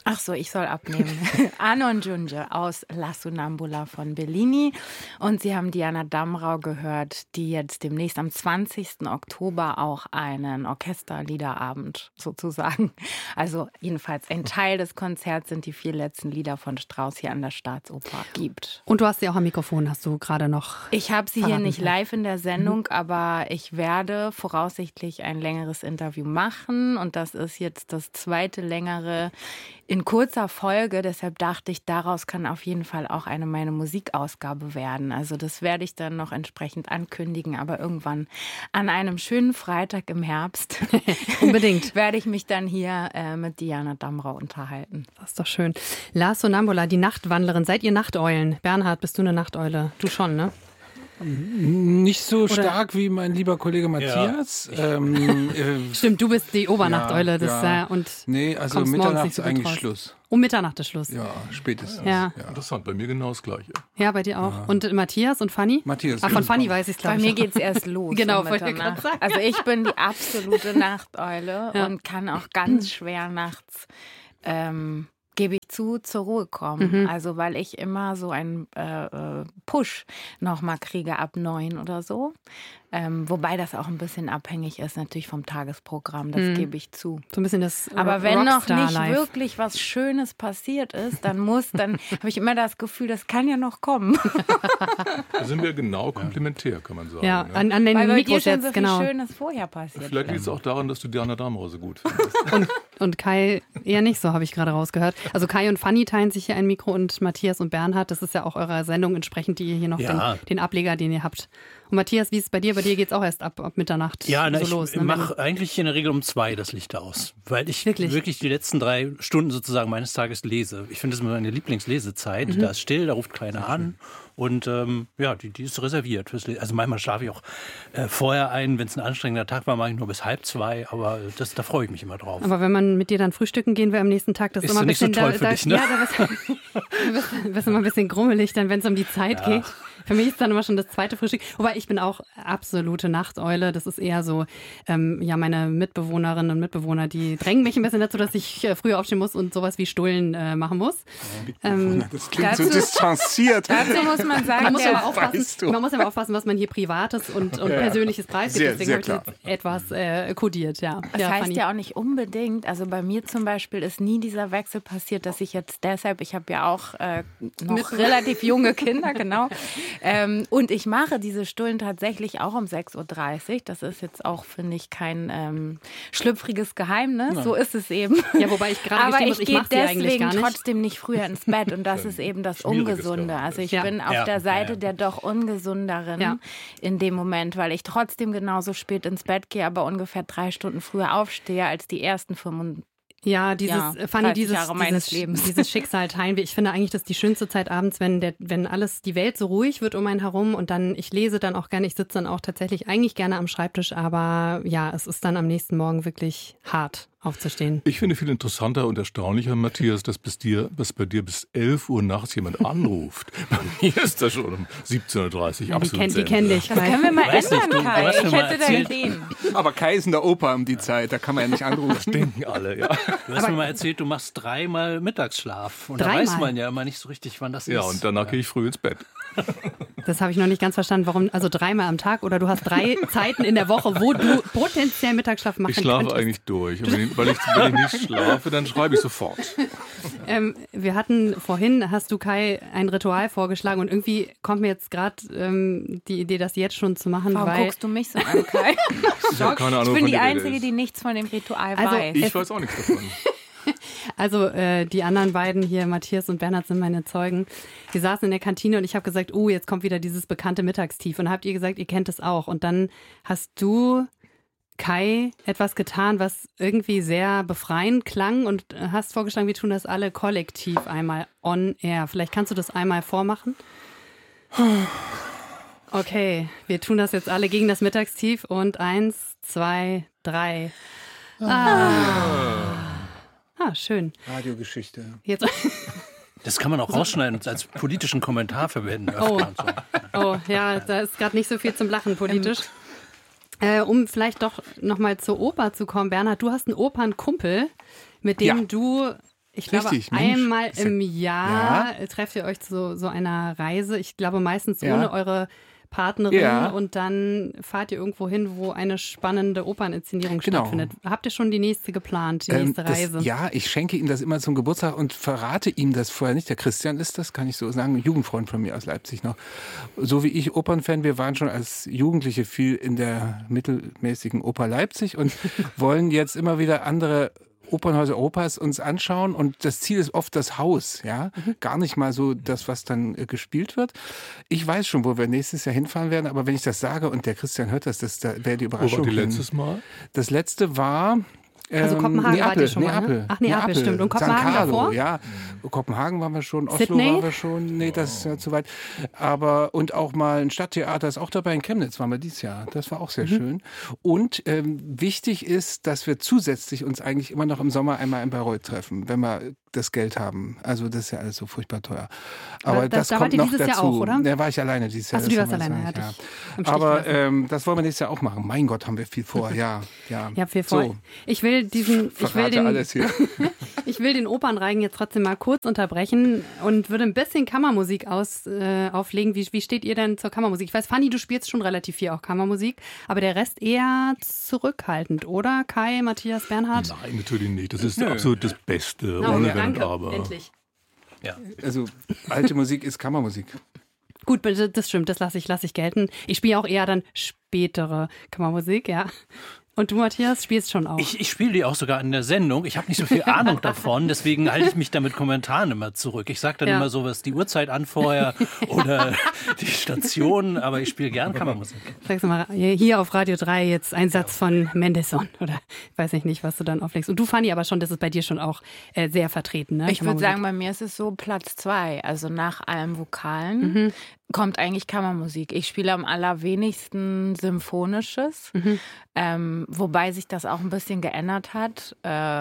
Ach so, ich soll abnehmen. Anon Giunge aus La Sonnambula von Bellini. Und Sie haben Diana Damrau gehört, die jetzt demnächst am 20. Oktober auch einen Orchesterliederabend sozusagen, also jedenfalls ein Teil des Konzerts sind die 4 letzten Lieder von Strauss hier an der Staatsoper gibt. Und du hast sie auch am Mikrofon, hast du gerade noch Ich habe sie hier nicht live in der Sendung, aber ich werde voraussichtlich ein längeres Interview machen. Und das ist jetzt das zweite längere in kurzer Folge, deshalb dachte ich, daraus kann auf jeden Fall auch meine Musikausgabe werden. Also das werde ich dann noch entsprechend ankündigen, aber irgendwann an einem schönen Freitag im Herbst unbedingt werde ich mich dann hier mit Diana Damrau unterhalten. Das ist doch schön. La Sonnambula, die Nachtwandlerin. Seid ihr Nachteulen? Bernhard, bist du eine Nachteule? Du schon, ne? Nicht so stark wie mein lieber Kollege Matthias. Ja. Stimmt, du bist die Obernachteule. Nee, also Mitternacht ist eigentlich Schluss. Um Mitternacht ist Schluss. Ja, spätestens. Ja. Interessant, bei mir genau das Gleiche. Ja, bei dir auch. Ja. Und Matthias und Fanny? Matthias. Von Fanny weiß ich es, glaube ich. Bei mir geht es erst los. Genau, wollte ich gerade sagen. Also ich bin die absolute Nachteule und kann auch ganz schwer nachts gebe ich zur Ruhe kommen. Also weil ich immer so einen Push nochmal kriege ab 9 oder so. Wobei das auch ein bisschen abhängig ist natürlich vom Tagesprogramm, das gebe ich zu. So ein bisschen das Aber wenn noch nicht wirklich was Schönes passiert ist, dann habe ich immer das Gefühl, das kann ja noch kommen. Da sind wir genau komplementär, kann man sagen. Ja, an den Weil bei dir Mikros schon jetzt, so viel Schönes vorher passiert. Vielleicht liegt es auch daran, dass du Diana Damrau so gut findest. Und Kai eher nicht, so habe ich gerade rausgehört. Also Kai und Fanny teilen sich hier ein Mikro und Matthias und Bernhard, das ist ja auch eurer Sendung entsprechend, die ihr hier noch den Ableger, den ihr habt. Und Matthias, wie ist es bei dir? Bei dir geht es auch erst ab Mitternacht los. Ich mache eigentlich in der Regel um 2 das Licht aus, weil ich wirklich die letzten 3 Stunden sozusagen meines Tages lese. Ich finde das immer meine Lieblingslesezeit. Da ist still, da ruft keiner an. Und die ist reserviert. Also manchmal schlafe ich auch vorher ein. Wenn es ein anstrengender Tag war, mache ich nur bis 1:30. Aber da freue ich mich immer drauf. Aber wenn man mit dir dann frühstücken gehen will am nächsten Tag, das ist immer ein bisschen... nicht so toll für dich, ne? Ja, da bist du immer ein bisschen grummelig, dann wenn es um die Zeit geht. Für mich ist dann immer schon das zweite Frühstück. Wobei ich bin auch absolute Nachteule. Das ist eher so, meine Mitbewohnerinnen und Mitbewohner, die drängen mich ein bisschen dazu, dass ich früher aufstehen muss und sowas wie Stullen machen muss. Das klingt so distanziert. Dazu muss man sagen, man muss aber aufpassen, was man hier Privates und Persönliches preisgibt. Deswegen habe ich jetzt etwas kodiert. Ja. Das heißt ja auch nicht unbedingt, also bei mir zum Beispiel ist nie dieser Wechsel passiert, dass ich jetzt deshalb, ich habe ja auch noch relativ junge Kinder, genau, und ich mache diese Stullen tatsächlich auch um 6:30 Uhr. Das ist jetzt auch, finde ich, kein schlüpfriges Geheimnis. Nein. So ist es eben. Ja, wobei ich gerade gestehen muss, ich mache sie eigentlich gar nicht. Trotzdem nicht früher ins Bett und das ist eben das Ungesunde. Also ich bin auf der Seite der doch ungesunderen in dem Moment, weil ich trotzdem genauso spät ins Bett gehe, aber ungefähr 3 Stunden früher aufstehe als die ersten 35. Ja, dieses Schicksal teilen wir. Ich finde eigentlich, das ist die schönste Zeit abends, wenn die Welt so ruhig wird um einen herum und dann, ich lese dann auch gerne, ich sitze dann auch tatsächlich eigentlich gerne am Schreibtisch, aber ja, es ist dann am nächsten Morgen wirklich hart aufzustehen. Ich finde viel interessanter und erstaunlicher, Matthias, dass bei dir bis 11 Uhr nachts jemand anruft. Bei mir ist das schon um 17:30 Uhr absolut die kenn dich. Das können wir mal ändern, Kai. Ich hätte da Ideen. Aber Kai ist in der Oper um die Zeit, da kann man ja nicht anrufen. Das denken alle, ja. Du hast mir mal erzählt, du machst 3-mal Mittagsschlaf. Und da weiß man ja immer nicht so richtig, wann das ist. Ja, und danach gehe ich früh ins Bett. Das habe ich noch nicht ganz verstanden, warum, also 3-mal am Tag oder du hast 3 Zeiten in der Woche, wo du potenziell Mittagsschlaf machen kannst. Ich schlafe eigentlich durch. Und wenn ich nicht schlafe, dann schreibe ich sofort. Wir hatten vorhin, hast du Kai ein Ritual vorgeschlagen und irgendwie kommt mir jetzt gerade die Idee, das jetzt schon zu machen. Warum guckst du mich so an, Kai? Ich bin die Einzige, die nichts von dem Ritual weiß. Ich weiß auch nichts davon. Also die anderen beiden hier, Matthias und Bernhard, sind meine Zeugen. Wir saßen in der Kantine und ich habe gesagt, jetzt kommt wieder dieses bekannte Mittagstief. Und dann habt ihr gesagt, ihr kennt es auch. Und dann hast du, Kai, etwas getan, was irgendwie sehr befreiend klang und hast vorgeschlagen, wir tun das alle kollektiv einmal on air. Vielleicht kannst du das einmal vormachen? Okay, wir tun das jetzt alle gegen das Mittagstief und 1, 2, 3. Schön. Radiogeschichte. Jetzt. Das kann man auch rausschneiden und als politischen Kommentar verwenden. Ja, da ist gerade nicht so viel zum Lachen politisch. Um vielleicht doch nochmal zur Oper zu kommen, Bernhard, du hast einen Opernkumpel, mit dem du Ich glaube, einmal im Jahr trefft ihr euch zu so einer Reise. Ich glaube, meistens ohne eure Partnerin und dann fahrt ihr irgendwo hin, wo eine spannende Operninszenierung stattfindet. Habt ihr schon die nächste geplant, die nächste Reise? Ich schenke ihm das immer zum Geburtstag und verrate ihm das vorher nicht. Der Christian ist das, kann ich so sagen, ein Jugendfreund von mir aus Leipzig noch. So wie ich Opernfan, wir waren schon als Jugendliche viel in der mittelmäßigen Oper Leipzig und wollen jetzt immer wieder andere Opernhäuser Europas uns anschauen und das Ziel ist oft das Haus, gar nicht mal so das, was dann gespielt wird. Ich weiß schon, wo wir nächstes Jahr hinfahren werden, aber wenn ich das sage und der Christian hört das wäre die Überraschung. Wo war die letztes Mal? Das letzte war also Kopenhagen wart ihr schon mal, ne? Ach, Neapel, stimmt. Und Kopenhagen davor? Ja, Kopenhagen waren wir schon, Oslo Sydney? waren wir schon. Nee, das ist ja zu weit. Aber, und auch mal ein Stadttheater ist auch dabei. In Chemnitz waren wir dieses Jahr. Das war auch sehr schön. Und wichtig ist, dass wir zusätzlich uns eigentlich immer noch im Sommer einmal in Bayreuth treffen, wenn wir das Geld haben. Also das ist ja alles so furchtbar teuer. Aber das kommt noch dazu. Jahr auch, oder? Da war ich alleine dieses Jahr. Achso, du warst alleine. Aber das wollen wir nächstes Jahr auch machen. Mein Gott, haben wir viel vor. Ja. Ja, viel vor. So. Ich will den Opernreigen jetzt trotzdem mal kurz unterbrechen und würde ein bisschen Kammermusik auflegen. Wie steht ihr denn zur Kammermusik? Ich weiß, Fanny, du spielst schon relativ viel auch Kammermusik, aber der Rest eher zurückhaltend, oder? Kai, Matthias, Bernhard? Nein, natürlich nicht. Das ist absolut das Beste. Ohne Wenn und Aber. Endlich. Ja. Also alte Musik ist Kammermusik. Gut, das stimmt, das lasse ich gelten. Ich spiele auch eher dann spätere Kammermusik, ja. Und du, Matthias, spielst schon auch? Ich spiele die auch sogar in der Sendung. Ich habe nicht so viel Ahnung davon, deswegen halte ich mich da mit Kommentaren immer zurück. Ich sage dann immer sowas, die Uhrzeit an vorher oder die Station, aber ich spiele gern Kammermusik. Sagst du mal, hier auf Radio 3 jetzt ein Satz von Mendelssohn oder ich weiß nicht, was du dann auflegst. Und du, Fanny, aber schon, das ist bei dir schon auch sehr vertreten, ne? Ich würde sagen, bei mir ist es so Platz 2, also nach allem Vokalen. Kommt eigentlich Kammermusik. Ich spiele am allerwenigsten Symphonisches, wobei sich das auch ein bisschen geändert hat.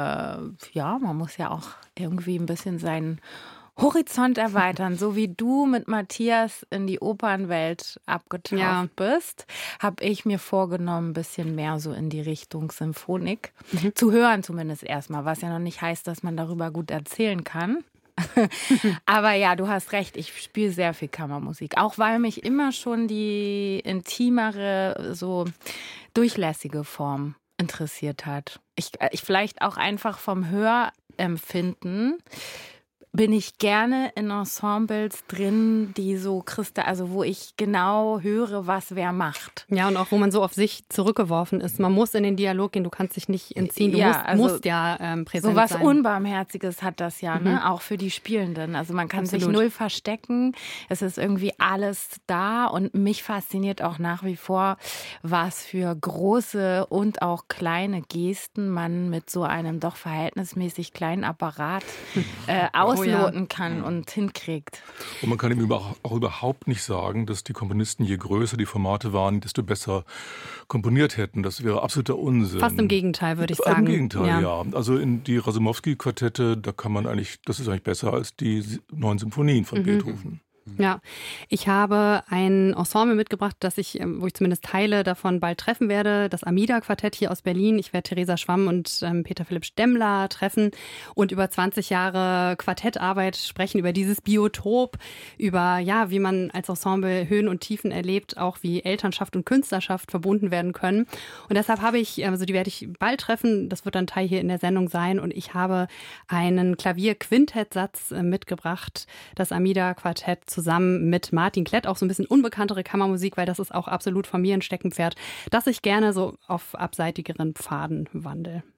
Man muss ja auch irgendwie ein bisschen seinen Horizont erweitern. So wie du mit Matthias in die Opernwelt abgetaucht bist, habe ich mir vorgenommen, ein bisschen mehr so in die Richtung Symphonik zu hören zumindest erstmal, was ja noch nicht heißt, dass man darüber gut erzählen kann. Aber ja, du hast recht, ich spiele sehr viel Kammermusik. Auch weil mich immer schon die intimere, so durchlässige Form interessiert hat. Ich vielleicht auch einfach vom Hörempfinden bin ich gerne in Ensembles drin, die so wo ich genau höre, was wer macht. Ja, und auch wo man so auf sich zurückgeworfen ist. Man muss in den Dialog gehen, du kannst dich nicht entziehen, du musst präsent sein. So was Unbarmherziges hat das ja, ne? Auch für die Spielenden. Also man kann sich null verstecken, es ist irgendwie alles da und mich fasziniert auch nach wie vor, was für große und auch kleine Gesten man mit so einem doch verhältnismäßig kleinen Apparat ausloten kann und hinkriegt. Und man kann ihm auch überhaupt nicht sagen, dass die Komponisten, je größer die Formate waren, desto besser komponiert hätten. Das wäre absoluter Unsinn. Fast im Gegenteil, würde ich sagen. Im Gegenteil, ja. Also in die Rasumowski-Quartette, das ist eigentlich besser als die 9 Symphonien von Beethoven. Ja, ich habe ein Ensemble mitgebracht, wo ich zumindest Teile davon bald treffen werde. Das Amida-Quartett hier aus Berlin. Ich werde Theresa Schwamm und Peter Philipp Stemmler treffen und über 20 Jahre Quartettarbeit sprechen, über dieses Biotop, über wie man als Ensemble Höhen und Tiefen erlebt, auch wie Elternschaft und Künstlerschaft verbunden werden können. Und deshalb habe ich, die werde ich bald treffen, das wird dann Teil hier in der Sendung sein und ich habe einen Klavier-Quintett-Satz mitgebracht, das Amida-Quartett zusammen mit Martin Klett, auch so ein bisschen unbekanntere Kammermusik, weil das ist auch absolut von mir ein Steckenpferd, dass ich gerne so auf abseitigeren Pfaden wandle.